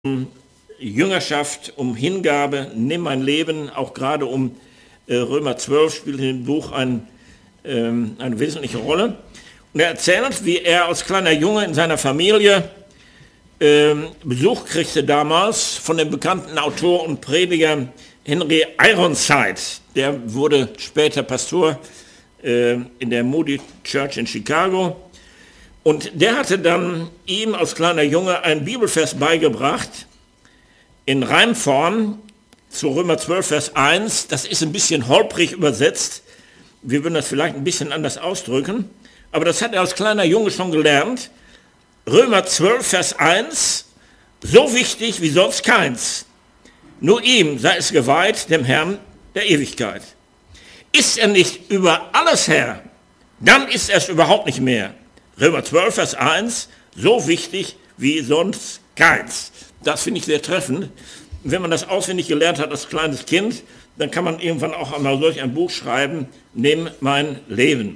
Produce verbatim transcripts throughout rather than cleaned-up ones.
Jüngerschaft, um Hingabe, nimm mein Leben, auch gerade um äh, Römer zwölf spielt in dem Buch ein, ähm, eine wesentliche Rolle. Und er erzählt, wie er als kleiner Junge in seiner Familie ähm, Besuch kriegte damals von dem bekannten Autor und Prediger Henry Ironside. Der wurde später Pastor äh, in der Moody Church in Chicago. Und der hatte dann ihm als kleiner Junge einen Bibelvers beigebracht, in Reimform zu Römer zwölf, Vers eins. Das ist ein bisschen holprig übersetzt. Wir würden das vielleicht ein bisschen anders ausdrücken. Aber das hat er als kleiner Junge schon gelernt. Römer zwölf, Vers eins, so wichtig wie sonst keins. Nur ihm sei es geweiht, dem Herrn der Ewigkeit. Ist er nicht über alles Herr, dann ist er es überhaupt nicht mehr. Römer zwölf, Vers eins, so wichtig wie sonst keins. Das finde ich sehr treffend. Wenn man das auswendig gelernt hat als kleines Kind, dann kann man irgendwann auch einmal solch ein Buch schreiben, nimm mein Leben.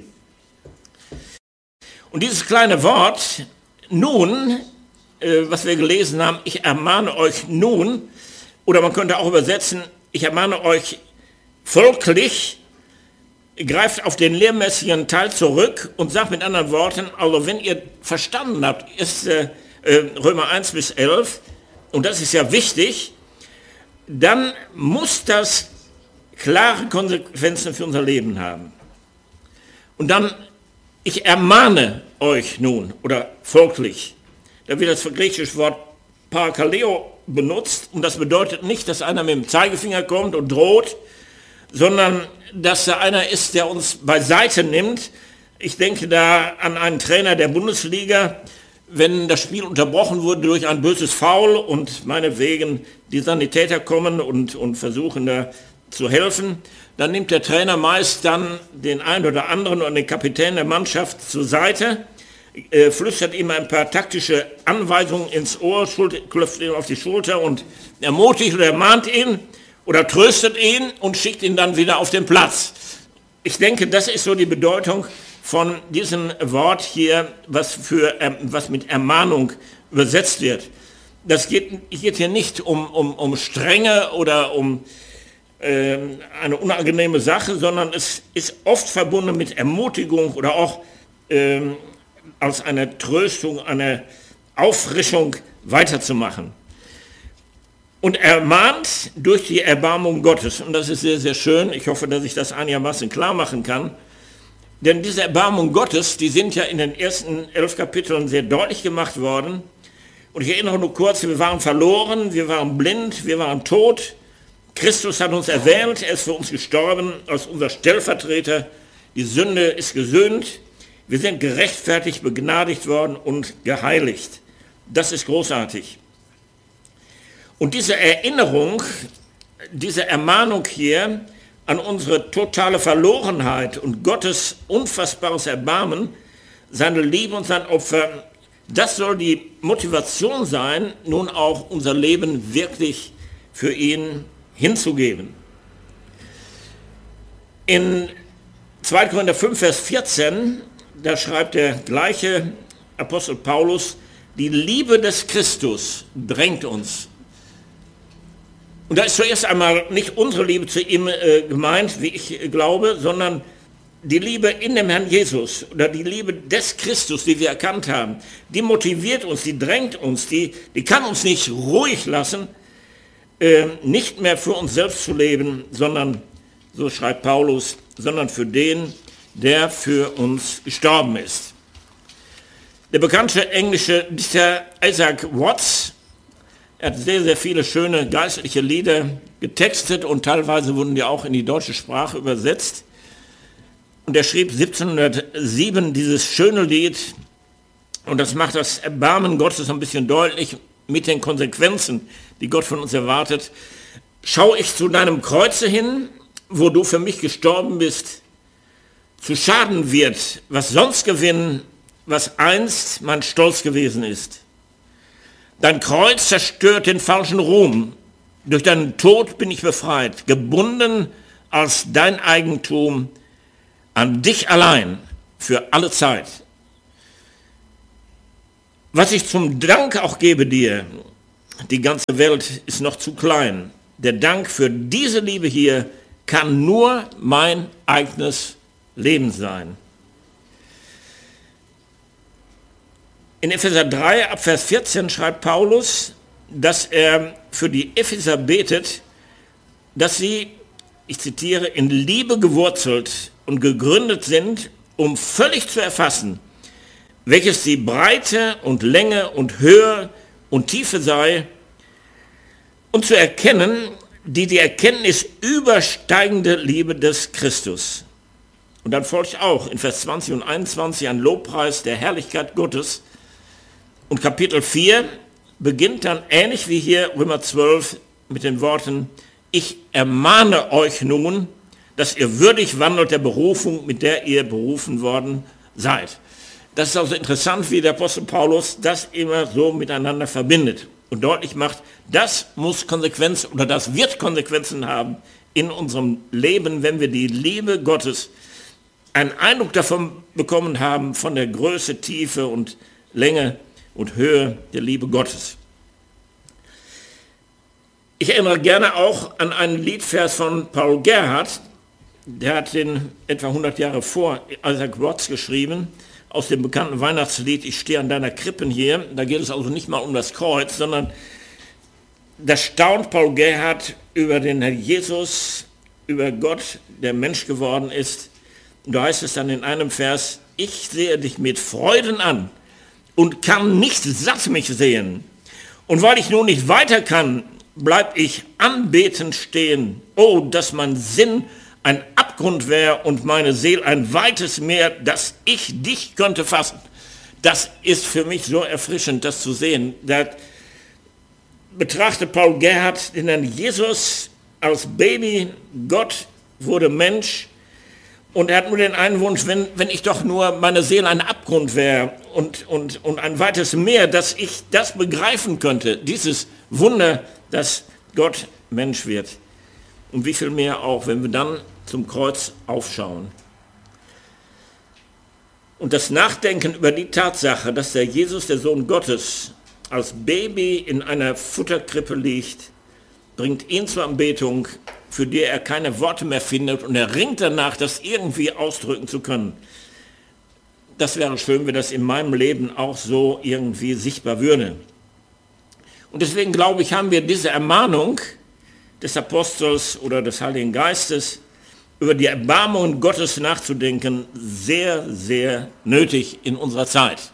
Und dieses kleine Wort, nun, äh, was wir gelesen haben, ich ermahne euch nun, oder man könnte auch übersetzen, ich ermahne euch folglich, greift auf den lehrmäßigen Teil zurück und sagt mit anderen Worten, also wenn ihr verstanden habt, ist äh, Römer eins bis elf, und das ist ja wichtig, dann muss das klare Konsequenzen für unser Leben haben. Und dann, ich ermahne euch nun, oder folglich, da wird das griechische Wort parakaleo benutzt, und das bedeutet nicht, dass einer mit dem Zeigefinger kommt und droht, sondern dass da einer ist, der uns beiseite nimmt. Ich denke da an einen Trainer der Bundesliga, wenn das Spiel unterbrochen wurde durch ein böses Foul und meinetwegen die Sanitäter kommen und, und versuchen da zu helfen, dann nimmt der Trainer meist dann den einen oder anderen und den Kapitän der Mannschaft zur Seite, äh, flüstert ihm ein paar taktische Anweisungen ins Ohr, klopft ihm auf die Schulter und ermutigt oder ermahnt ihn oder tröstet ihn und schickt ihn dann wieder auf den Platz. Ich denke, das ist so die Bedeutung von diesem Wort hier, was, für, was mit Ermahnung übersetzt wird. Das geht, geht hier nicht um, um, um Strenge oder um äh, eine unangenehme Sache, sondern es ist oft verbunden mit Ermutigung oder auch äh, als eine Tröstung, eine Auffrischung weiterzumachen. Und ermahnt durch die Erbarmung Gottes. Und das ist sehr, sehr schön. Ich hoffe, dass ich das einigermaßen klar machen kann. Denn diese Erbarmung Gottes, die sind ja in den ersten elf Kapiteln sehr deutlich gemacht worden. Und ich erinnere nur kurz, wir waren verloren, wir waren blind, wir waren tot. Christus hat uns erwählt, er ist für uns gestorben als unser Stellvertreter. Die Sünde ist gesühnt. Wir sind gerechtfertigt, begnadigt worden und geheiligt. Das ist großartig. Und diese Erinnerung, diese Ermahnung hier an unsere totale Verlorenheit und Gottes unfassbares Erbarmen, seine Liebe und sein Opfer, das soll die Motivation sein, nun auch unser Leben wirklich für ihn hinzugeben. In zweiter Korinther fünf, Vers vierzehn, da schreibt der gleiche Apostel Paulus, die Liebe des Christus drängt uns. Und da ist zuerst einmal nicht unsere Liebe zu ihm äh, gemeint, wie ich äh, glaube, sondern die Liebe in dem Herrn Jesus oder die Liebe des Christus, die wir erkannt haben, die motiviert uns, die drängt uns, die, die kann uns nicht ruhig lassen, äh, nicht mehr für uns selbst zu leben, sondern, so schreibt Paulus, sondern für den, der für uns gestorben ist. Der bekannte englische Dichter Isaac Watts, er hat sehr, sehr viele schöne geistliche Lieder getextet und teilweise wurden die auch in die deutsche Sprache übersetzt. Und er schrieb siebzehnhundertsieben dieses schöne Lied, und das macht das Erbarmen Gottes ein bisschen deutlich mit den Konsequenzen, die Gott von uns erwartet. Schau ich zu deinem Kreuze hin, wo du für mich gestorben bist, zu Schaden wird, was sonst gewinnen, was einst mein Stolz gewesen ist. Dein Kreuz zerstört den falschen Ruhm. Durch deinen Tod bin ich befreit, gebunden als dein Eigentum an dich allein für alle Zeit. Was ich zum Dank auch gebe dir, die ganze Welt ist noch zu klein. Der Dank für diese Liebe hier kann nur mein eigenes Leben sein. In Epheser drei, ab Vers vierzehn schreibt Paulus, dass er für die Epheser betet, dass sie, ich zitiere, in Liebe gewurzelt und gegründet sind, um völlig zu erfassen, welches die Breite und Länge und Höhe und Tiefe sei, und zu erkennen, die die Erkenntnis übersteigende Liebe des Christus. Und dann folgt auch in Vers zwanzig und einundzwanzig ein Lobpreis der Herrlichkeit Gottes. Und Kapitel vier beginnt dann ähnlich wie hier Römer zwölf mit den Worten, ich ermahne euch nun, dass ihr würdig wandelt der Berufung, mit der ihr berufen worden seid. Das ist also interessant, wie der Apostel Paulus das immer so miteinander verbindet und deutlich macht, das muss Konsequenzen oder das wird Konsequenzen haben in unserem Leben, wenn wir die Liebe Gottes, einen Eindruck davon bekommen haben, von der Größe, Tiefe und Länge und Höhe der Liebe Gottes. Ich erinnere gerne auch an einen Liedvers von Paul Gerhardt, der hat den etwa hundert Jahre vor Isaac Watts geschrieben, aus dem bekannten Weihnachtslied Ich stehe an deiner Krippen hier. Da geht es also nicht mal um das Kreuz, sondern da staunt Paul Gerhardt über den Herr Jesus, über Gott, der Mensch geworden ist. Und da heißt es dann in einem Vers, ich sehe dich mit Freuden an und kann nicht satt mich sehen. Und weil ich nun nicht weiter kann, bleib ich anbetend stehen. Oh, dass mein Sinn ein Abgrund wäre und meine Seele ein weites Meer, dass ich dich könnte fassen. Das ist für mich so erfrischend, das zu sehen. Da betrachtet Paul Gerhardt den Herrn Jesus als Baby, Gott wurde Mensch und er hat nur den einen Wunsch, wenn, wenn ich doch nur meine Seele ein Abgrund wäre und, und, und ein weites Meer, dass ich das begreifen könnte, dieses Wunder, dass Gott Mensch wird. Und wie viel mehr auch, wenn wir dann zum Kreuz aufschauen. Und das Nachdenken über die Tatsache, dass der Jesus, der Sohn Gottes, als Baby in einer Futterkrippe liegt, bringt ihn zur Anbetung, für die er keine Worte mehr findet und er ringt danach, das irgendwie ausdrücken zu können. Das wäre schön, wenn das in meinem Leben auch so irgendwie sichtbar würde. Und deswegen glaube ich, haben wir diese Ermahnung des Apostels oder des Heiligen Geistes, über die Erbarmungen Gottes nachzudenken, sehr, sehr nötig in unserer Zeit.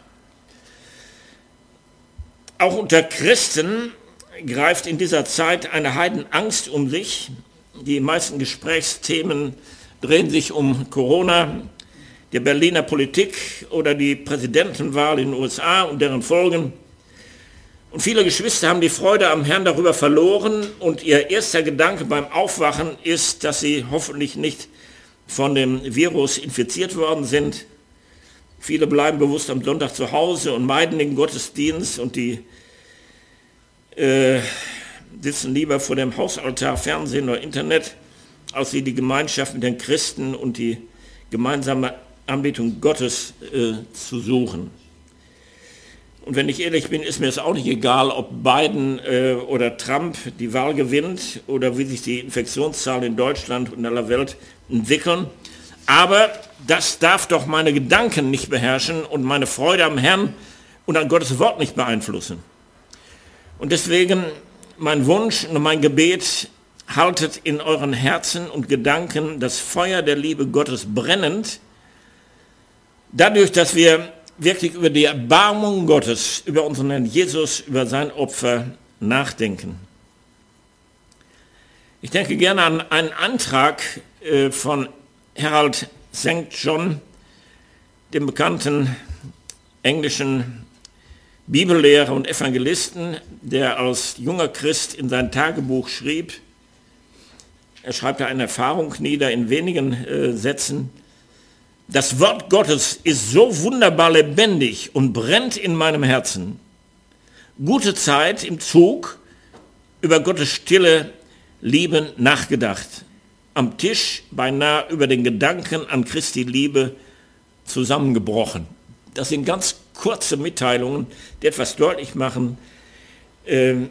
Auch unter Christen greift in dieser Zeit eine Heidenangst um sich. Die meisten Gesprächsthemen drehen sich um Corona, die Berliner Politik oder die Präsidentenwahl in den U S A und deren Folgen. Und viele Geschwister haben die Freude am Herrn darüber verloren und ihr erster Gedanke beim Aufwachen ist, dass sie hoffentlich nicht von dem Virus infiziert worden sind. Viele bleiben bewusst am Sonntag zu Hause und meiden den Gottesdienst und die äh, sitzen lieber vor dem Hausaltar, Fernsehen oder Internet, als sie die Gemeinschaft mit den Christen und die gemeinsame Anbetung Gottes äh, zu suchen. Und wenn ich ehrlich bin, ist mir es auch nicht egal, ob Biden äh, oder Trump die Wahl gewinnt oder wie sich die Infektionszahlen in Deutschland und in aller Welt entwickeln. Aber das darf doch meine Gedanken nicht beherrschen und meine Freude am Herrn und an Gottes Wort nicht beeinflussen. Und deswegen mein Wunsch und mein Gebet, haltet in euren Herzen und Gedanken das Feuer der Liebe Gottes brennend, dadurch, dass wir wirklich über die Erbarmung Gottes, über unseren Herrn Jesus, über sein Opfer nachdenken. Ich denke gerne an einen Antrag äh, von Harold Sankt John, dem bekannten englischen Bibellehrer und Evangelisten, der als junger Christ in sein Tagebuch schrieb, er schreibt da eine Erfahrung nieder in wenigen äh, Sätzen: Das Wort Gottes ist so wunderbar lebendig und brennt in meinem Herzen. Gute Zeit im Zug, über Gottes stille Liebe nachgedacht. Am Tisch beinahe über den Gedanken an Christi Liebe zusammengebrochen. Das sind ganz kurze Mitteilungen, die etwas deutlich machen, äh,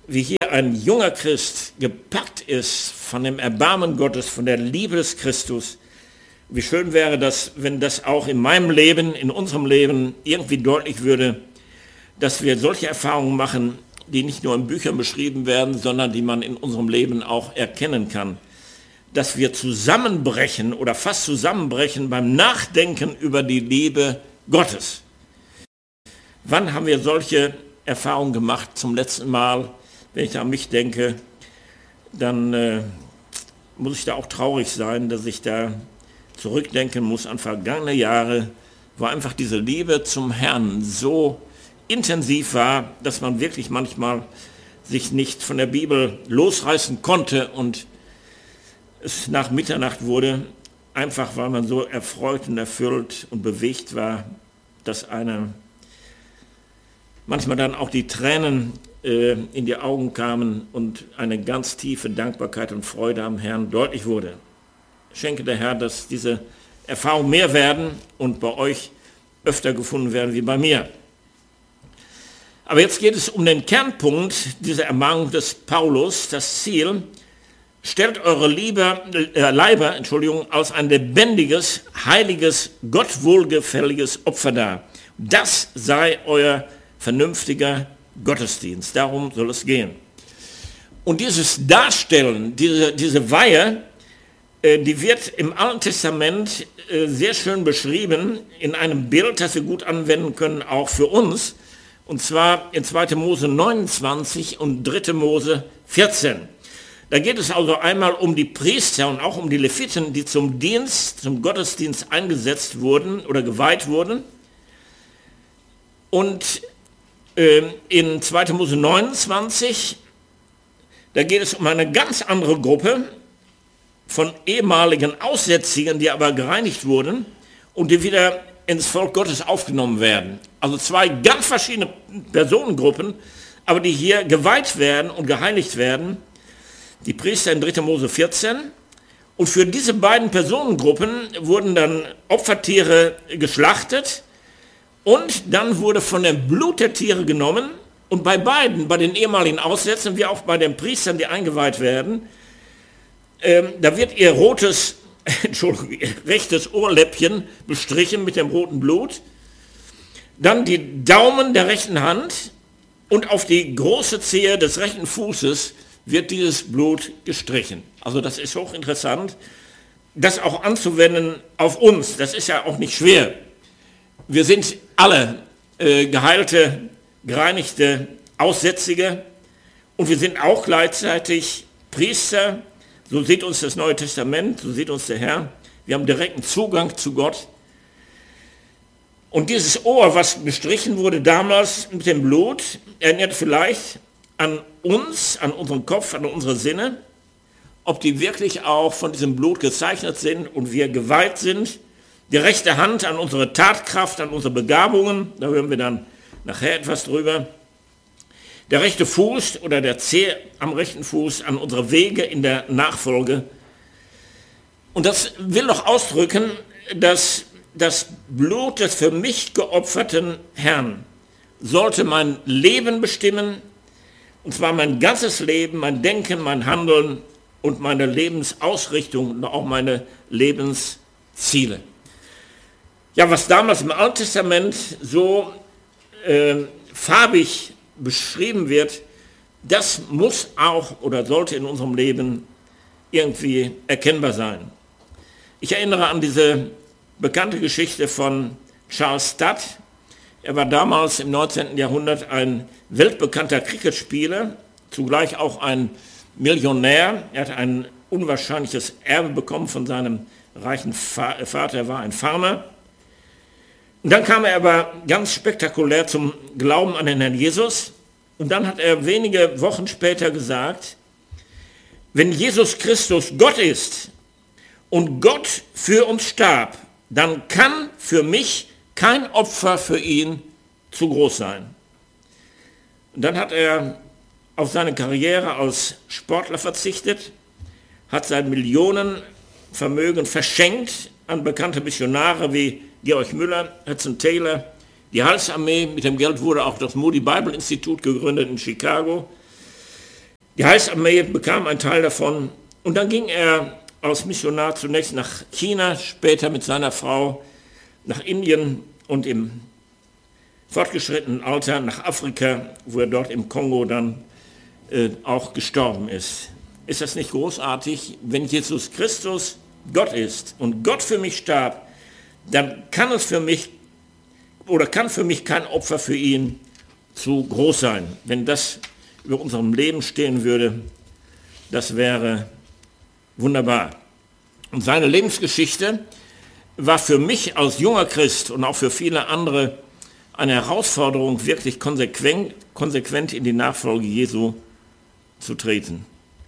wie hier ein junger Christ gepackt ist von dem Erbarmen Gottes, von der Liebe des Christus. Wie schön wäre das, wenn das auch in meinem Leben, in unserem Leben irgendwie deutlich würde, dass wir solche Erfahrungen machen, die nicht nur in Büchern beschrieben werden, sondern die man in unserem Leben auch erkennen kann. Dass wir zusammenbrechen oder fast zusammenbrechen beim Nachdenken über die Liebe Gottes. Wann haben wir solche Erfahrungen gemacht zum letzten Mal? Wenn ich da an mich denke, dann äh, muss ich da auch traurig sein, dass ich da zurückdenken muss an vergangene Jahre, wo einfach diese Liebe zum Herrn so intensiv war, dass man wirklich manchmal sich nicht von der Bibel losreißen konnte und es nach Mitternacht wurde, einfach weil man so erfreut und erfüllt und bewegt war, dass einer manchmal dann auch die Tränen äh, in die Augen kamen und eine ganz tiefe Dankbarkeit und Freude am Herrn deutlich wurde. Schenke der Herr, dass diese Erfahrungen mehr werden und bei euch öfter gefunden werden wie bei mir. Aber jetzt geht es um den Kernpunkt dieser Ermahnung des Paulus, das Ziel: Stellt eure Liebe, äh, Leiber Entschuldigung, als ein lebendiges, heiliges, Gott wohlgefälliges Opfer dar. Das sei euer vernünftiger Gottesdienst. Darum soll es gehen. Und dieses Darstellen, diese, diese Weihe, äh, die wird im Alten Testament äh, sehr schön beschrieben in einem Bild, das wir gut anwenden können, auch für uns. Und zwar in zweiter Mose neunundzwanzig und dritter Mose vierzehn. Da geht es also einmal um die Priester und auch um die Leviten, die zum Dienst, zum Gottesdienst eingesetzt wurden oder geweiht wurden. Und äh, in zweiter Mose neunundzwanzig, da geht es um eine ganz andere Gruppe von ehemaligen Aussätzigen, die aber gereinigt wurden und die wieder ins Volk Gottes aufgenommen werden. Also zwei ganz verschiedene Personengruppen, aber die hier geweiht werden und geheiligt werden. Die Priester in dritter Mose vierzehn. Und für diese beiden Personengruppen wurden dann Opfertiere geschlachtet und dann wurde von dem Blut der Tiere genommen und bei beiden, bei den ehemaligen Aussätzen wie auch bei den Priestern, die eingeweiht werden, ähm, da wird ihr rotes, Entschuldigung, ihr rechtes Ohrläppchen bestrichen mit dem roten Blut, dann die Daumen der rechten Hand und auf die große Zehe des rechten Fußes wird dieses Blut gestrichen. Also das ist hochinteressant, das auch anzuwenden auf uns. Das ist ja auch nicht schwer. Wir sind alle äh, geheilte, gereinigte Aussätzige und wir sind auch gleichzeitig Priester. So sieht uns das Neue Testament, so sieht uns der Herr. Wir haben direkten Zugang zu Gott. Und dieses Ohr, was bestrichen wurde damals mit dem Blut, erinnert vielleicht an uns, an unseren Kopf, an unsere Sinne, ob die wirklich auch von diesem Blut gezeichnet sind und wir geweiht sind. Die rechte Hand an unsere Tatkraft, an unsere Begabungen, da hören wir dann nachher etwas drüber. Der rechte Fuß oder der Zeh am rechten Fuß an unsere Wege in der Nachfolge. Und das will doch ausdrücken, dass das Blut des für mich geopferten Herrn sollte mein Leben bestimmen, und zwar mein ganzes Leben, mein Denken, mein Handeln und meine Lebensausrichtung und auch meine Lebensziele. Ja, was damals im Alten Testament so äh, farbig beschrieben wird, das muss auch oder sollte in unserem Leben irgendwie erkennbar sein. Ich erinnere an diese bekannte Geschichte von Charles Studd. Er war damals im neunzehnten Jahrhundert ein weltbekannter Cricketspieler, zugleich auch ein Millionär. Er hat ein unwahrscheinliches Erbe bekommen von seinem reichen Vater, er war ein Farmer. Und dann kam er aber ganz spektakulär zum Glauben an den Herrn Jesus. Und dann hat er wenige Wochen später gesagt, wenn Jesus Christus Gott ist und Gott für uns starb, dann kann für mich kein Opfer für ihn zu groß sein. Und dann hat er auf seine Karriere als Sportler verzichtet, hat sein Millionenvermögen verschenkt an bekannte Missionare wie Georg Müller, Hudson Taylor, die Heilsarmee. Mit dem Geld wurde auch das Moody Bible Institut gegründet in Chicago. Die Heilsarmee bekam einen Teil davon und dann ging er als Missionar zunächst nach China, später mit seiner Frau nach Indien und im fortgeschrittenen Alter nach Afrika, wo er dort im Kongo dann äh, auch gestorben ist. Ist das nicht großartig? Wenn Jesus Christus Gott ist und Gott für mich starb, dann kann es für mich oder kann für mich kein Opfer für ihn zu groß sein. Wenn das über unserem Leben stehen würde, das wäre wunderbar. Und seine Lebensgeschichte war für mich als junger Christ und auch für viele andere eine Herausforderung, wirklich konsequent, konsequent in die Nachfolge Jesu zu treten.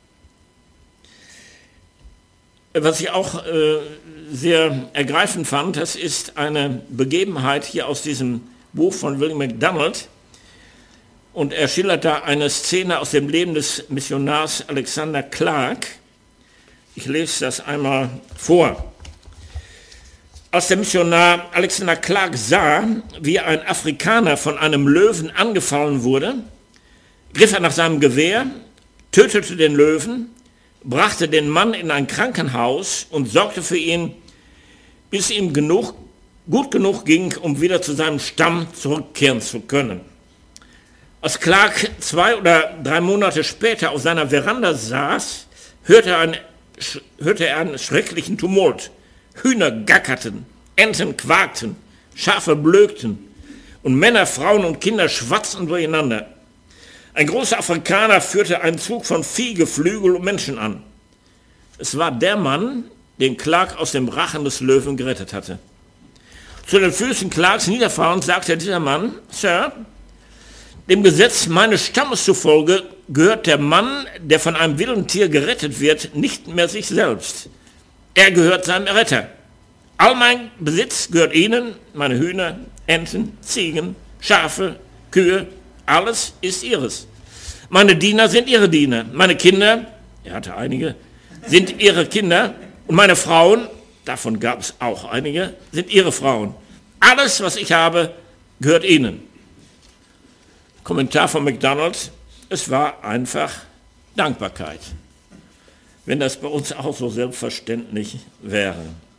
Was ich auch äh, sehr ergreifend fand, das ist eine Begebenheit hier aus diesem Buch von William MacDonald. Und er schildert da eine Szene aus dem Leben des Missionars Alexander Clark. Ich lese das einmal vor. Als der Missionar Alexander Clark sah, wie ein Afrikaner von einem Löwen angefallen wurde, griff er nach seinem Gewehr, tötete den Löwen, brachte den Mann in ein Krankenhaus und sorgte für ihn, bis ihm genug, gut genug ging, um wieder zu seinem Stamm zurückkehren zu können. Als Clark zwei oder drei Monate später auf seiner Veranda saß, hörte er, ein, hörte er einen schrecklichen Tumult. Hühner gackerten, Enten quakten, Schafe blökten und Männer, Frauen und Kinder schwatzten durcheinander. Ein großer Afrikaner führte einen Zug von Vieh, Geflügel und Menschen an. Es war der Mann, den Clark aus dem Rachen des Löwen gerettet hatte. Zu den Füßen Clarks niederfahrend sagte dieser Mann: Sir, dem Gesetz meines Stammes zufolge gehört der Mann, der von einem wilden Tier gerettet wird, nicht mehr sich selbst. Er gehört seinem Retter. All mein Besitz gehört ihnen, meine Hühner, Enten, Ziegen, Schafe, Kühe, alles ist ihres. Meine Diener sind ihre Diener, meine Kinder, er hatte einige, sind ihre Kinder und meine Frauen, davon gab es auch einige, sind ihre Frauen. Alles, was ich habe, gehört ihnen. Kommentar von MacDonald: Es war einfach Dankbarkeit. Wenn das bei uns auch so selbstverständlich wäre.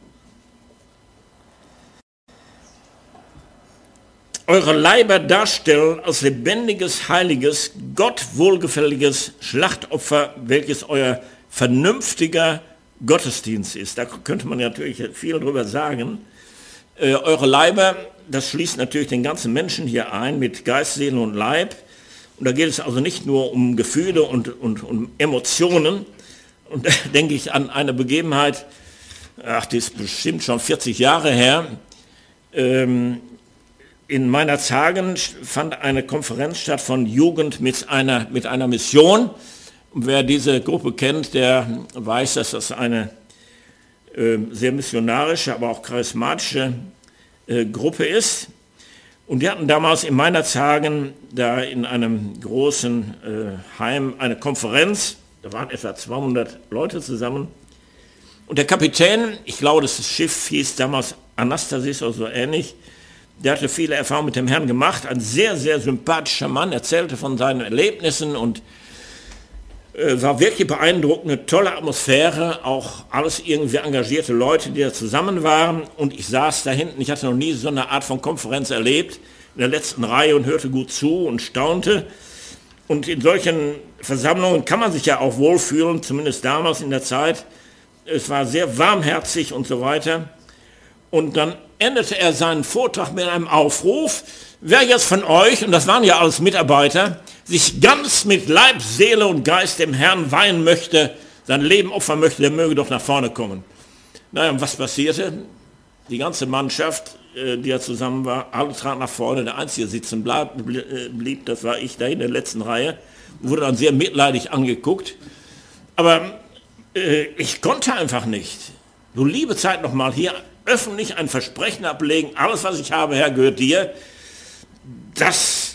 Eure Leiber darstellen als lebendiges, heiliges, Gott wohlgefälliges Schlachtopfer, welches euer vernünftiger Gottesdienst ist. Da könnte man natürlich viel drüber sagen. Äh, eure Leiber, das schließt natürlich den ganzen Menschen hier ein mit Geist, Seele und Leib. Und da geht es also nicht nur um Gefühle und, und um Emotionen. Und da denke ich an eine Begebenheit, ach, die ist bestimmt schon vierzig Jahre her. Ähm, in meiner Zagen fand eine Konferenz statt von Jugend mit einer, mit einer Mission. Und wer diese Gruppe kennt, der weiß, dass das eine äh, sehr missionarische, aber auch charismatische äh, Gruppe ist. Und die hatten damals in meiner Zagen da in einem großen äh, Heim eine Konferenz. Da waren etwa zweihundert Leute zusammen. Und der Kapitän, ich glaube, das Schiff hieß damals Anastasis oder so ähnlich, der hatte viele Erfahrungen mit dem Herrn gemacht. Ein sehr, sehr sympathischer Mann, erzählte von seinen Erlebnissen und äh, war wirklich beeindruckend, tolle Atmosphäre, auch alles irgendwie engagierte Leute, die da zusammen waren. Und ich saß da hinten, ich hatte noch nie so eine Art von Konferenz erlebt, in der letzten Reihe und hörte gut zu und staunte. Und in solchen Versammlungen kann man sich ja auch wohlfühlen, zumindest damals in der Zeit. Es war sehr warmherzig und so weiter. Und dann endete er seinen Vortrag mit einem Aufruf: Wer jetzt von euch, und das waren ja alles Mitarbeiter, sich ganz mit Leib, Seele und Geist dem Herrn weihen möchte, sein Leben opfern möchte, der möge doch nach vorne kommen. Naja, und was passierte? Die ganze Mannschaft, die ja zusammen war, alle traten nach vorne, der Einzige sitzen blieb, das war ich da in der letzten Reihe, wurde dann sehr mitleidig angeguckt. Aber äh, ich konnte einfach nicht. Du liebe Zeit nochmal hier öffentlich ein Versprechen ablegen, alles was ich habe, Herr, gehört dir. Das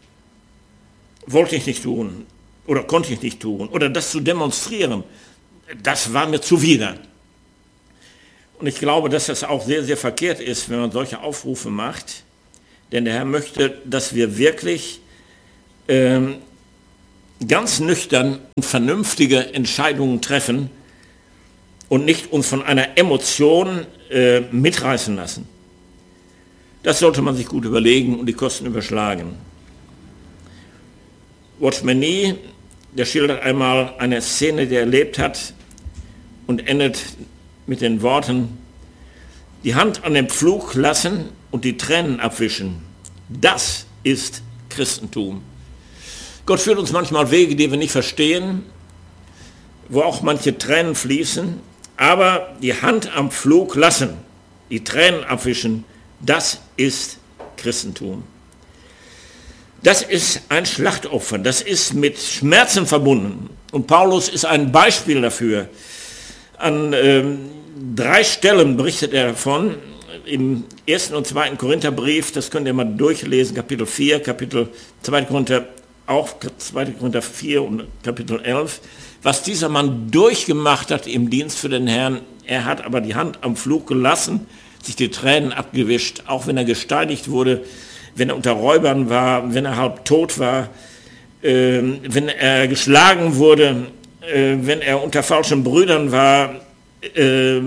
wollte ich nicht tun oder konnte ich nicht tun. Oder das zu demonstrieren, das war mir zuwider. Und ich glaube, dass das auch sehr, sehr verkehrt ist, wenn man solche Aufrufe macht. Denn der Herr möchte, dass wir wirklich ähm, ganz nüchtern und vernünftige Entscheidungen treffen und nicht uns von einer Emotion äh, mitreißen lassen. Das sollte man sich gut überlegen und die Kosten überschlagen. Watchman Nee, der schildert einmal eine Szene, die er erlebt hat und endet mit den Worten: Die Hand an den Pflug lassen und die Tränen abwischen. Das ist Christentum. Gott führt uns manchmal Wege, die wir nicht verstehen, wo auch manche Tränen fließen, aber die Hand am Pflug lassen, die Tränen abwischen, das ist Christentum. Das ist ein Schlachtopfer, das ist mit Schmerzen verbunden. Und Paulus ist ein Beispiel dafür. An ähm, drei Stellen berichtet er davon, im ersten und zweiten Korintherbrief, das könnt ihr mal durchlesen, Kapitel vier, Kapitel zweiter Korinther, auch zweiter Korinther vier und Kapitel elf, was dieser Mann durchgemacht hat im Dienst für den Herrn. Er hat aber die Hand am Pflug gelassen, sich die Tränen abgewischt, auch wenn er gesteinigt wurde, wenn er unter Räubern war, wenn er halb tot war, äh, wenn er geschlagen wurde, äh, wenn er unter falschen Brüdern war, äh,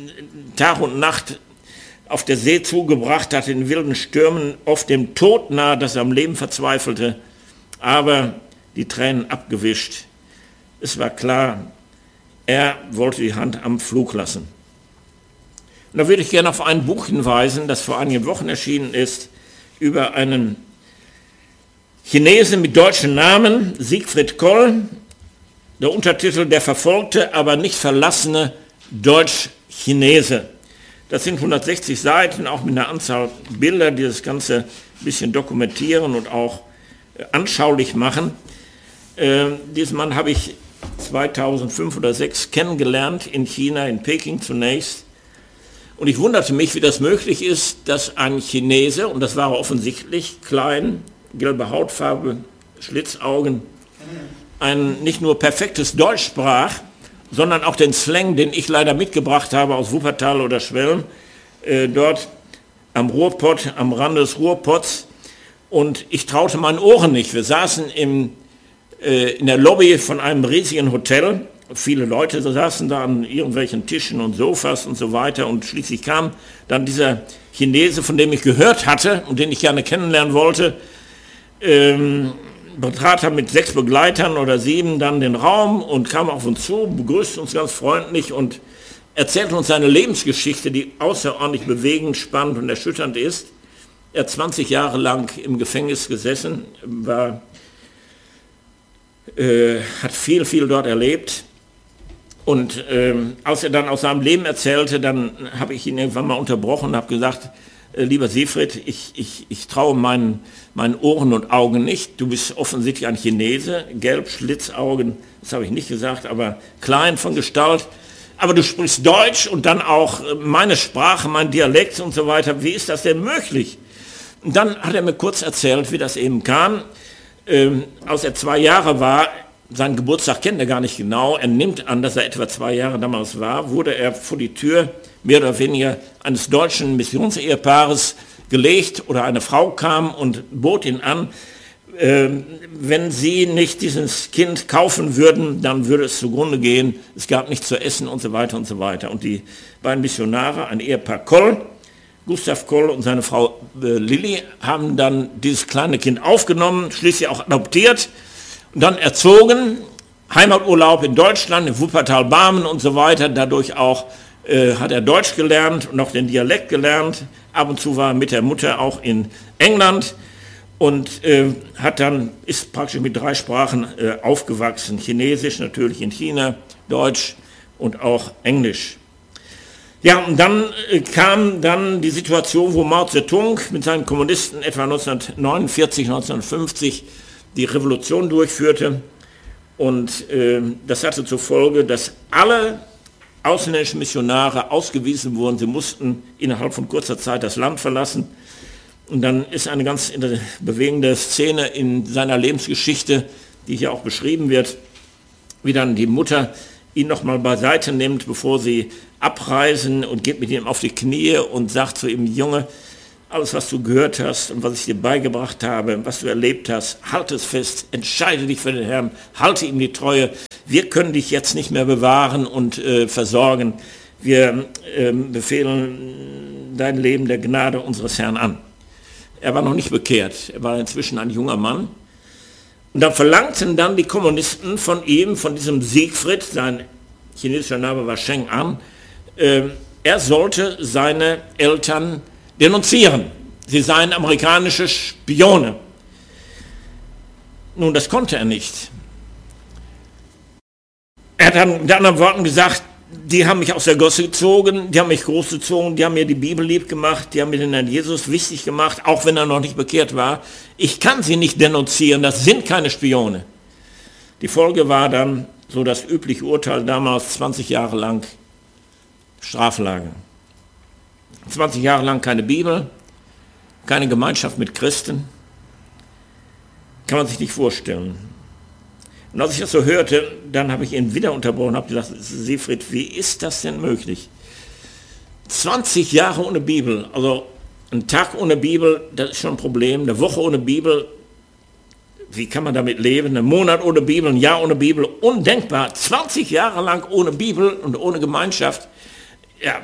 Tag und Nacht auf der See zugebracht hat, in wilden Stürmen, oft dem Tod nahe, dass er am Leben verzweifelte, aber die Tränen abgewischt. Es war klar, er wollte die Hand am Pflug lassen. Und da würde ich gerne auf ein Buch hinweisen, das vor einigen Wochen erschienen ist, über einen Chinesen mit deutschen Namen, Siegfried Koll, der Untertitel: Der verfolgte, aber nicht verlassene Deutsch-Chinese. Das sind hundertsechzig Seiten, auch mit einer Anzahl Bilder, die das Ganze ein bisschen dokumentieren und auch anschaulich machen. Äh, diesen Mann habe ich zweitausendfünf oder zweitausendsechs kennengelernt in China, in Peking zunächst. Und ich wunderte mich, wie das möglich ist, dass ein Chinese, und das war er offensichtlich, klein, gelbe Hautfarbe, Schlitzaugen, ein nicht nur perfektes Deutsch sprach, sondern auch den Slang, den ich leider mitgebracht habe aus Wuppertal oder Schwelm, äh, dort am Ruhrpott, am Rande des Ruhrpotts. Und ich traute meinen Ohren nicht. Wir saßen im, äh, in der Lobby von einem riesigen Hotel. Viele Leute saßen da an irgendwelchen Tischen und Sofas und so weiter. Und schließlich kam dann dieser Chinese, von dem ich gehört hatte und den ich gerne kennenlernen wollte, ähm, betrat er mit sechs Begleitern oder sieben dann den Raum und kam auf uns zu, begrüßte uns ganz freundlich und erzählte uns seine Lebensgeschichte, die außerordentlich bewegend, spannend und erschütternd ist. Er hat zwanzig Jahre lang im Gefängnis gesessen, war, äh, hat viel, viel dort erlebt. Und ähm, als er dann aus seinem Leben erzählte, dann habe ich ihn irgendwann mal unterbrochen und habe gesagt: äh, Lieber Siegfried, ich, ich, ich traue meinen, meinen Ohren und Augen nicht. Du bist offensichtlich ein Chinese, gelb, Schlitzaugen, das habe ich nicht gesagt, aber klein von Gestalt. Aber du sprichst Deutsch und dann auch meine Sprache, mein Dialekt und so weiter. Wie ist das denn möglich? Und dann hat er mir kurz erzählt, wie das eben kam. Ähm, als er zwei Jahre war, seinen Geburtstag kennt er gar nicht genau, er nimmt an, dass er etwa zwei Jahre damals war, wurde er vor die Tür mehr oder weniger eines deutschen Missionsehepaars gelegt oder eine Frau kam und bot ihn an, äh, wenn sie nicht dieses Kind kaufen würden, dann würde es zugrunde gehen, es gab nichts zu essen und so weiter und so weiter. Und die beiden Missionare, ein Ehepaar Koll, Gustav Koll und seine Frau äh, Lilly, haben dann dieses kleine Kind aufgenommen, schließlich auch adoptiert und dann erzogen, Heimaturlaub in Deutschland, in Wuppertal-Barmen und so weiter, dadurch auch äh, hat er Deutsch gelernt und auch den Dialekt gelernt, ab und zu war er mit der Mutter auch in England und äh, hat dann, ist praktisch mit drei Sprachen äh, aufgewachsen, Chinesisch natürlich in China, Deutsch und auch Englisch. Ja, und dann äh, kam dann die Situation, wo Mao Zedong mit seinen Kommunisten etwa neunzehnhundertneunundvierzig, neunzehnhundertfünfzig die Revolution durchführte. Und äh, das hatte zur Folge, dass alle ausländischen Missionare ausgewiesen wurden. Sie mussten innerhalb von kurzer Zeit das Land verlassen. Und dann ist eine ganz bewegende Szene in seiner Lebensgeschichte, die hier auch beschrieben wird, wie dann die Mutter ihn nochmal beiseite nimmt, bevor sie abreisen und geht mit ihm auf die Knie und sagt zu ihm: Junge, alles, was du gehört hast und was ich dir beigebracht habe, was du erlebt hast, halte es fest, entscheide dich für den Herrn, halte ihm die Treue. Wir können dich jetzt nicht mehr bewahren und äh, versorgen. Wir äh, befehlen dein Leben der Gnade unseres Herrn an. Er war noch nicht bekehrt, er war inzwischen ein junger Mann. Und dann verlangten dann die Kommunisten von ihm, von diesem Siegfried, sein chinesischer Name war Cheng An, äh, er sollte seine Eltern denunzieren. Sie seien amerikanische Spione. Nun, das konnte er nicht. Er hat dann mit anderen Worten gesagt, die haben mich aus der Gosse gezogen, die haben mich großgezogen, die haben mir die Bibel lieb gemacht, die haben mir den Herrn Jesus wichtig gemacht, auch wenn er noch nicht bekehrt war. Ich kann sie nicht denunzieren, das sind keine Spione. Die Folge war dann so das übliche Urteil damals, zwanzig Jahre lang Straflager. zwanzig Jahre lang keine Bibel, keine Gemeinschaft mit Christen. Kann man sich nicht vorstellen. Und als ich das so hörte, dann habe ich ihn wieder unterbrochen und habe gedacht, Siegfried, wie ist das denn möglich? zwanzig Jahre ohne Bibel, also ein Tag ohne Bibel, das ist schon ein Problem. Eine Woche ohne Bibel, wie kann man damit leben? Ein Monat ohne Bibel, ein Jahr ohne Bibel, undenkbar. zwanzig Jahre lang ohne Bibel und ohne Gemeinschaft. Ja,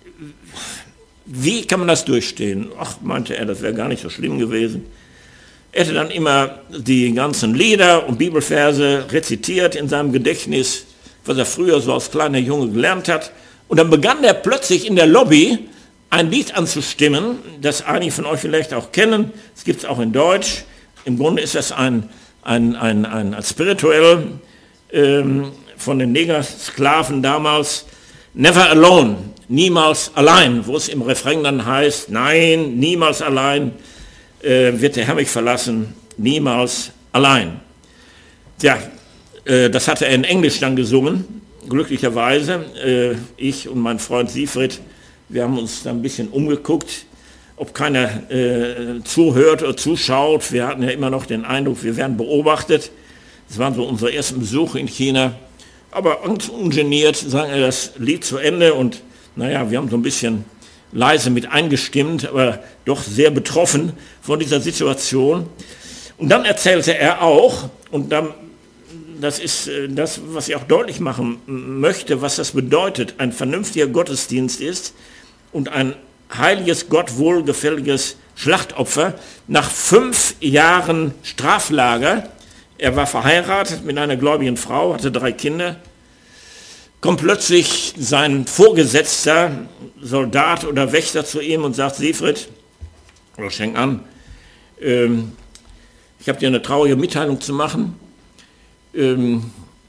wie kann man das durchstehen? Ach, meinte er, das wäre gar nicht so schlimm gewesen. Er hätte dann immer die ganzen Lieder und Bibelverse rezitiert in seinem Gedächtnis, was er früher so als kleiner Junge gelernt hat. Und dann begann er plötzlich in der Lobby ein Lied anzustimmen, das einige von euch vielleicht auch kennen. Es gibt es auch in Deutsch. Im Grunde ist das ein, ein, ein, ein, ein spirituell ähm, von den Negersklaven damals, Never Alone, niemals allein, wo es im Refrain dann heißt, nein, niemals allein äh, wird der Herr mich verlassen, niemals allein. Tja, äh, das hatte er in Englisch dann gesungen, glücklicherweise. Äh, ich und mein Freund Siegfried, wir haben uns da ein bisschen umgeguckt, ob keiner äh, zuhört oder zuschaut. Wir hatten ja immer noch den Eindruck, wir werden beobachtet. Das waren so unsere ersten Besuche in China. Aber ganz ungeniert sang er das Lied zu Ende und naja, wir haben so ein bisschen leise mit eingestimmt, aber doch sehr betroffen von dieser Situation. Und dann erzählte er auch, und dann, das ist das, was ich auch deutlich machen möchte, was das bedeutet, ein vernünftiger Gottesdienst ist und ein heiliges, Gott wohlgefälliges Schlachtopfer nach fünf Jahren Straflager. Er war verheiratet mit einer gläubigen Frau, hatte drei Kinder. Kommt plötzlich sein Vorgesetzter, Soldat oder Wächter zu ihm und sagt, Siegfried, oder Cheng An, ähm, ich habe dir eine traurige Mitteilung zu machen. Ähm,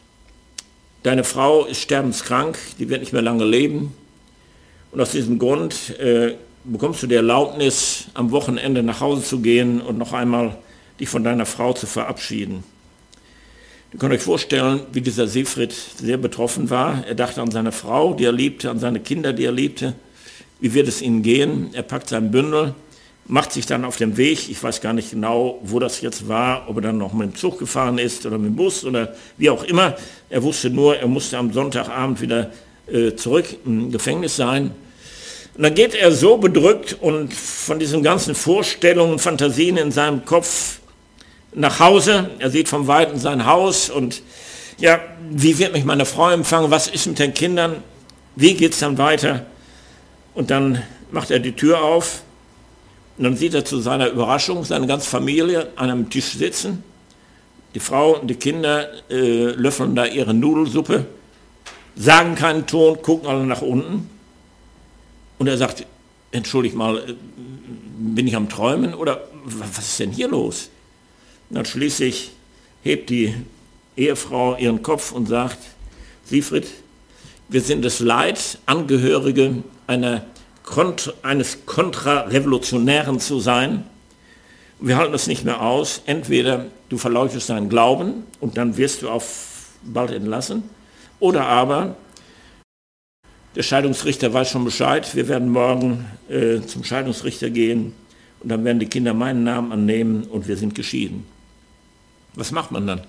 deine Frau ist sterbenskrank, die wird nicht mehr lange leben. Und aus diesem Grund äh, bekommst du die Erlaubnis, am Wochenende nach Hause zu gehen und noch einmal dich von deiner Frau zu verabschieden. Ihr könnt euch vorstellen, wie dieser Siegfried sehr betroffen war. Er dachte an seine Frau, die er liebte, an seine Kinder, die er liebte. Wie wird es ihnen gehen? Er packt sein Bündel, macht sich dann auf den Weg. Ich weiß gar nicht genau, wo das jetzt war, ob er dann noch mit dem Zug gefahren ist oder mit dem Bus oder wie auch immer. Er wusste nur, er musste am Sonntagabend wieder äh, zurück im Gefängnis sein. Und dann geht er so bedrückt und von diesen ganzen Vorstellungen, Fantasien in seinem Kopf nach Hause. Er sieht vom Weiten sein Haus und ja, wie wird mich meine Frau empfangen? Was ist mit den Kindern? Wie geht es dann weiter? Und dann macht er die Tür auf und dann sieht er zu seiner Überraschung seine ganze Familie an einem Tisch sitzen. Die Frau und die Kinder äh, löffeln da ihre Nudelsuppe, sagen keinen Ton, gucken alle nach unten. Und er sagt, entschuldigt mal, bin ich am Träumen oder was ist denn hier los? Und dann schließlich hebt die Ehefrau ihren Kopf und sagt, Siegfried, wir sind es leid, Angehörige einer Kont- eines Kontrarevolutionären zu sein. Wir halten es nicht mehr aus. Entweder du verleugnest deinen Glauben und dann wirst du auf bald entlassen, oder aber der Scheidungsrichter weiß schon Bescheid, wir werden morgen äh, zum Scheidungsrichter gehen und dann werden die Kinder meinen Namen annehmen und wir sind geschieden. Was macht man dann?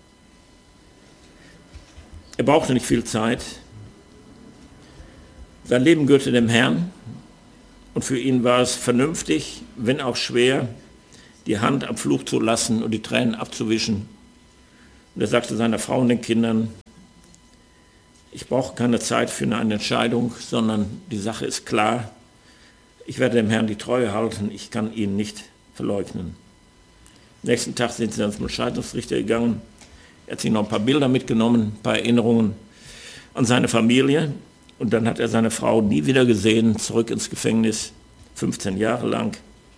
Er brauchte nicht viel Zeit. Sein Leben gehörte dem Herrn Und für ihn war es vernünftig, wenn auch schwer, die Hand am Fluch zu lassen und die Tränen abzuwischen. Und er sagte seiner Frau und den Kindern, ich brauche keine Zeit für eine Entscheidung, sondern die Sache ist klar. Ich werde dem Herrn die Treue halten, ich kann ihn nicht verleugnen. Am nächsten Tag sind sie dann zum Scheidungsrichter gegangen. Er hat sich noch ein paar Bilder mitgenommen, ein paar Erinnerungen an seine Familie. Und dann hat er seine Frau nie wieder gesehen, zurück ins Gefängnis, fünfzehn Jahre lang.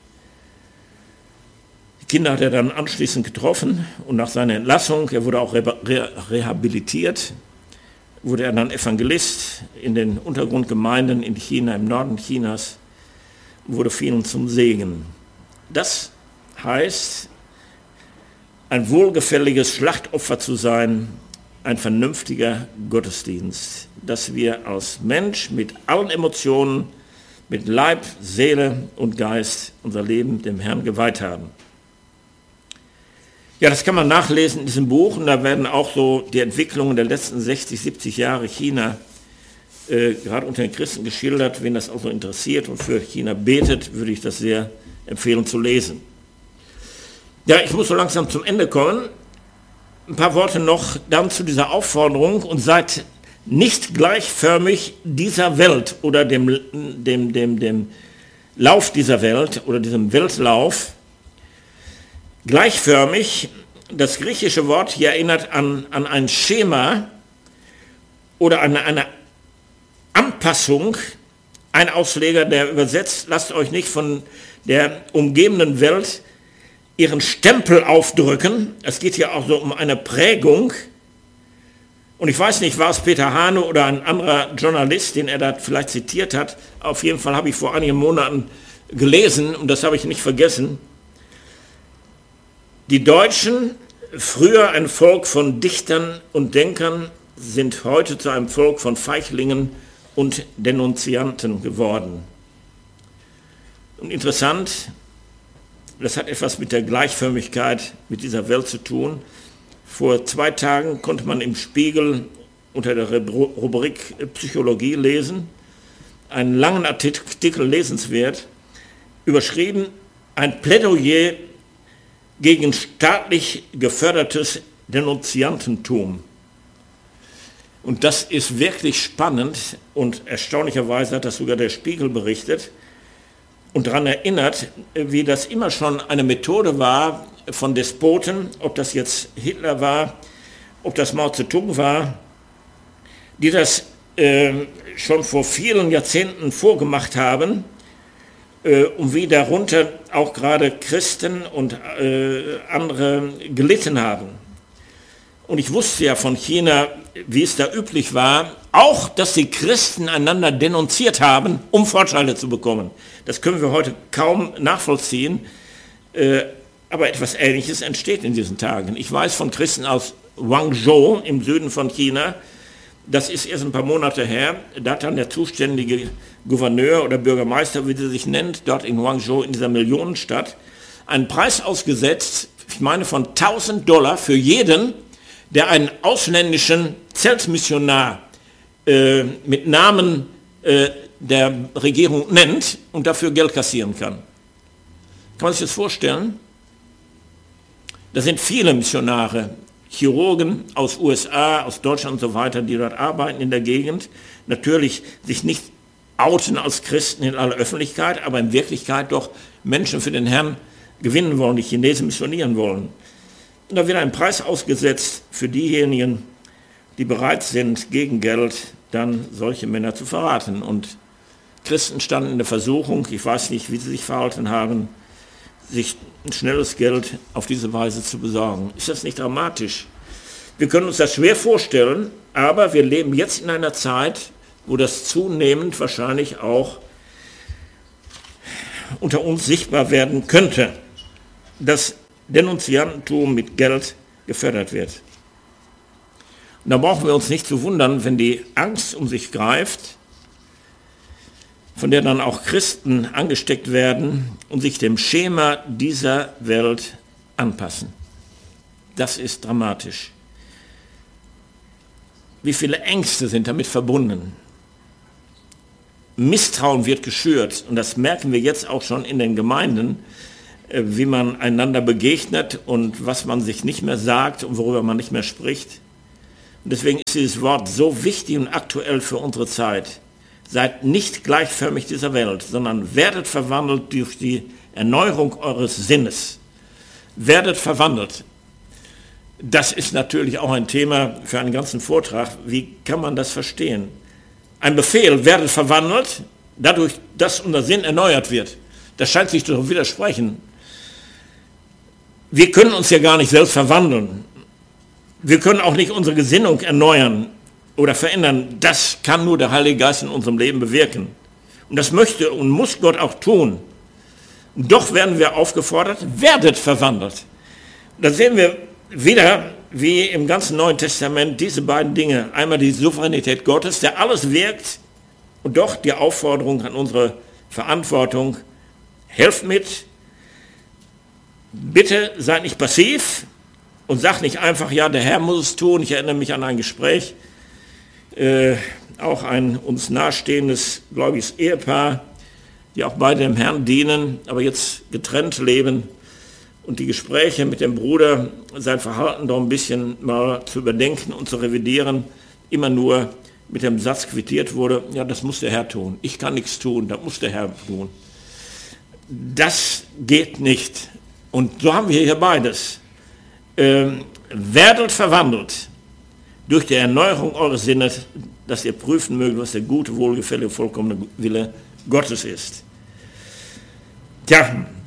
Die Kinder hat er dann anschließend getroffen und nach seiner Entlassung, er wurde auch rehabilitiert, wurde er dann Evangelist in den Untergrundgemeinden in China, im Norden Chinas, und wurde vielen zum Segen. Das heißt, ein wohlgefälliges Schlachtopfer zu sein, ein vernünftiger Gottesdienst, dass wir als Mensch mit allen Emotionen, mit Leib, Seele und Geist unser Leben dem Herrn geweiht haben. Ja, das kann man nachlesen in diesem Buch und da werden auch so die Entwicklungen der letzten sechzig, siebzig Jahre China äh, gerade unter den Christen geschildert. Wen das auch so interessiert und für China betet, würde ich das sehr empfehlen zu lesen. Ja, ich muss so langsam zum Ende kommen. Ein paar Worte noch dann zu dieser Aufforderung und seid nicht gleichförmig dieser Welt oder dem, dem, dem, dem Lauf dieser Welt oder diesem Weltlauf. Gleichförmig, das griechische Wort hier erinnert an, an ein Schema oder an eine Anpassung. Ein Ausleger, der übersetzt, lasst euch nicht von der umgebenden Welt ihren Stempel aufdrücken. Es geht hier auch so um eine Prägung. Und ich weiß nicht, war es Peter Hane oder ein anderer Journalist, den er da vielleicht zitiert hat. Auf jeden Fall habe ich vor einigen Monaten gelesen, und das habe ich nicht vergessen. Die Deutschen, früher ein Volk von Dichtern und Denkern, sind heute zu einem Volk von Feichlingen und Denunzianten geworden. Und interessant, das hat etwas mit der Gleichförmigkeit mit dieser Welt zu tun. Vor zwei Tagen konnte man im Spiegel unter der Rubrik Psychologie lesen, einen langen Artikel, lesenswert, überschrieben, ein Plädoyer gegen staatlich gefördertes Denunziantentum. Und das ist wirklich spannend und erstaunlicherweise hat das sogar der Spiegel berichtet und daran erinnert, wie das immer schon eine Methode war von Despoten, ob das jetzt Hitler war, ob das Mao Zedong war, die das äh, schon vor vielen Jahrzehnten vorgemacht haben, äh, und wie darunter auch gerade Christen und äh, andere gelitten haben. Und ich wusste ja von China, wie es da üblich war, auch, dass die Christen einander denunziert haben, um Vorteile zu bekommen. Das können wir heute kaum nachvollziehen, äh, aber etwas Ähnliches entsteht in diesen Tagen. Ich weiß von Christen aus Guangzhou im Süden von China, das ist erst ein paar Monate her, da hat dann der zuständige Gouverneur oder Bürgermeister, wie sie sich nennt, dort in Guangzhou, in dieser Millionenstadt, einen Preis ausgesetzt, ich meine von tausend Dollar für jeden, der einen ausländischen Zeltmissionar äh, mit Namen äh, der Regierung nennt und dafür Geld kassieren kann. Kann man sich das vorstellen? Da sind viele Missionare, Chirurgen aus U S A, aus Deutschland und so weiter, die dort arbeiten in der Gegend, natürlich sich nicht outen als Christen in aller Öffentlichkeit, aber in Wirklichkeit doch Menschen für den Herrn gewinnen wollen, die Chinesen missionieren wollen. Und da wird ein Preis ausgesetzt für diejenigen, die bereit sind, gegen Geld dann solche Männer zu verraten. Und Christen standen in der Versuchung, ich weiß nicht, wie sie sich verhalten haben, sich ein schnelles Geld auf diese Weise zu besorgen. Ist das nicht dramatisch? Wir können uns das schwer vorstellen, aber wir leben jetzt in einer Zeit, wo das zunehmend wahrscheinlich auch unter uns sichtbar werden könnte, dass Denunziantentum mit Geld gefördert wird. Und da brauchen wir uns nicht zu wundern, wenn die Angst um sich greift, von der dann auch Christen angesteckt werden und sich dem Schema dieser Welt anpassen. Das ist dramatisch. Wie viele Ängste sind damit verbunden? Misstrauen wird geschürt. Und das merken wir jetzt auch schon in den Gemeinden, wie man einander begegnet und was man sich nicht mehr sagt und worüber man nicht mehr spricht. Und deswegen ist dieses Wort so wichtig und aktuell für unsere Zeit. Seid nicht gleichförmig dieser Welt, sondern werdet verwandelt durch die Erneuerung eures Sinnes. Werdet verwandelt. Das ist natürlich auch ein Thema für einen ganzen Vortrag. Wie kann man das verstehen? Ein Befehl, werdet verwandelt, dadurch, dass unser Sinn erneuert wird. Das scheint sich zu widersprechen. Wir können uns ja gar nicht selbst verwandeln. Wir können auch nicht unsere Gesinnung erneuern oder verändern. Das kann nur der Heilige Geist in unserem Leben bewirken. Und das möchte und muss Gott auch tun. Doch werden wir aufgefordert, werdet verwandelt. Da sehen wir wieder, wie im ganzen Neuen Testament, diese beiden Dinge. Einmal die Souveränität Gottes, der alles wirkt, und doch die Aufforderung an unsere Verantwortung, helft mit, bitte seid nicht passiv und sagt nicht einfach, ja, der Herr muss es tun. Ich erinnere mich an ein Gespräch, äh, auch ein uns nahestehendes gläubiges Ehepaar, die auch beide dem Herrn dienen, aber jetzt getrennt leben. Und die Gespräche mit dem Bruder, sein Verhalten doch ein bisschen mal zu überdenken und zu revidieren, immer nur mit dem Satz quittiert wurde, ja, das muss der Herr tun. Ich kann nichts tun, das muss der Herr tun. Das geht nicht. Und so haben wir hier beides. Ähm, werdet verwandelt durch die Erneuerung eures Sinnes, dass ihr prüfen mögt, was der gute, wohlgefällige, vollkommene Wille Gottes ist. Tja,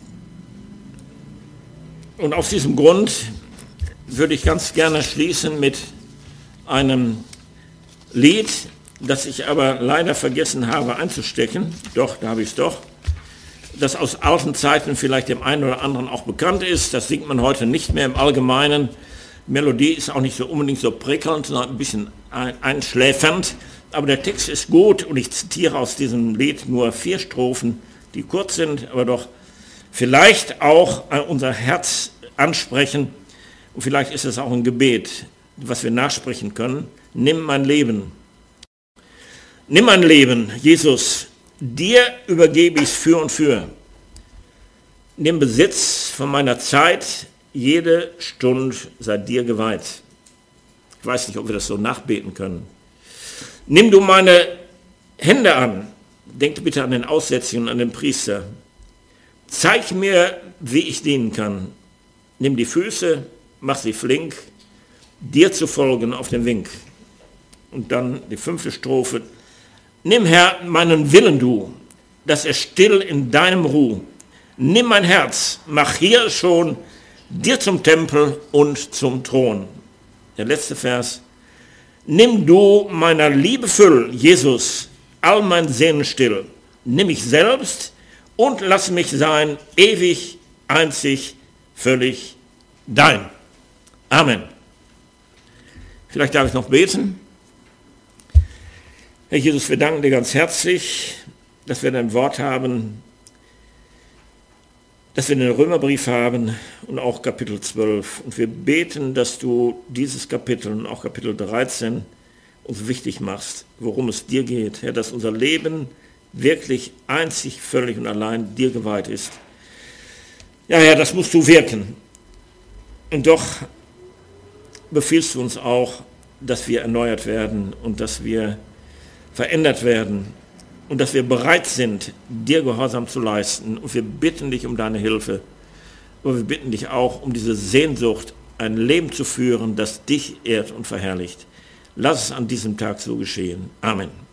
und aus diesem Grund würde ich ganz gerne schließen mit einem Lied, das ich aber leider vergessen habe einzustecken. Doch, da habe ich es doch. Das aus alten Zeiten vielleicht dem einen oder anderen auch bekannt ist. Das singt man heute nicht mehr im Allgemeinen. Melodie ist auch nicht so unbedingt so prickelnd, sondern ein bisschen einschläfernd. Aber der Text ist gut und ich zitiere aus diesem Lied nur vier Strophen, die kurz sind, aber doch vielleicht auch unser Herz ansprechen. Und vielleicht ist es auch ein Gebet, was wir nachsprechen können. Nimm mein Leben. Nimm mein Leben, Jesus. Dir übergebe ich es für und für. Nimm Besitz von meiner Zeit, jede Stunde sei dir geweiht. Ich weiß nicht, ob wir das so nachbeten können. Nimm du meine Hände an. Denk bitte an den Aussätzigen, an den Priester. Zeig mir, wie ich dienen kann. Nimm die Füße, mach sie flink, dir zu folgen auf den Wink. Und dann die fünfte Strophe. Nimm, Herr, meinen Willen du, dass er still in deinem Ruh. Nimm mein Herz, mach hier schon dir zum Tempel und zum Thron. Der letzte Vers. Nimm du meiner Liebe Füll, Jesus, all mein Sehnen still. Nimm mich selbst und lass mich sein, ewig, einzig, völlig dein. Amen. Vielleicht darf ich noch beten. Herr Jesus, wir danken dir ganz herzlich, dass wir dein Wort haben, dass wir den Römerbrief haben und auch Kapitel zwölf. Und wir beten, dass du dieses Kapitel und auch Kapitel dreizehn uns wichtig machst, worum es dir geht. Herr, dass unser Leben wirklich einzig, völlig und allein dir geweiht ist. Ja, Herr, das musst du wirken. Und doch befiehlst du uns auch, dass wir erneuert werden und dass wir verändert werden und dass wir bereit sind, dir Gehorsam zu leisten. Und wir bitten dich um deine Hilfe. Und wir bitten dich auch um diese Sehnsucht, ein Leben zu führen, das dich ehrt und verherrlicht. Lass es an diesem Tag so geschehen. Amen.